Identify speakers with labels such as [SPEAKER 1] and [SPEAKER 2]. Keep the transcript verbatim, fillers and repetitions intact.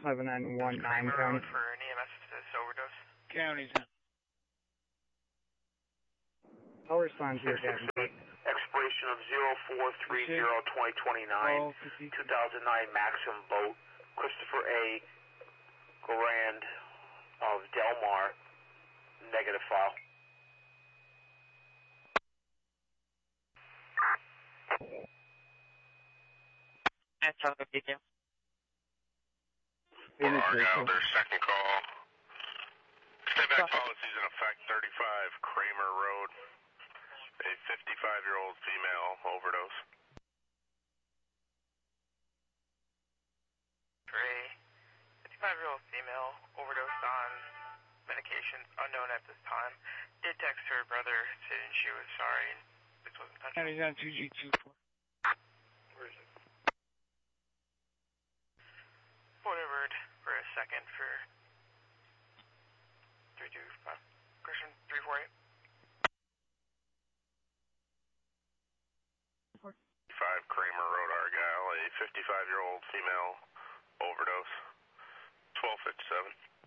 [SPEAKER 1] seven nine one nine county.
[SPEAKER 2] For an E M S assist overdose.
[SPEAKER 3] County ten.
[SPEAKER 1] I'll respond to your captain.
[SPEAKER 4] Expiration of zero four three zero twenty twenty-nine, two thousand nine Maxim boat, Christopher A. Grand of Del Mar, negative file.
[SPEAKER 2] That's all the detail.
[SPEAKER 5] Argyle, their second call. Stayback policies in effect, thirty-five Kramer Road. A fifty-five-year-old female overdose.
[SPEAKER 2] Trey, fifty-five-year-old female overdosed on medications unknown at this time. Did text her brother saying she was sorry and this wasn't touching.
[SPEAKER 3] County ten two G two four.
[SPEAKER 2] Where is it? Whatever for a second for three two five. Christian three four eight.
[SPEAKER 5] five Kramer Road, Argyle. A fifty-five-year-old female overdose. twelve fifty-seven.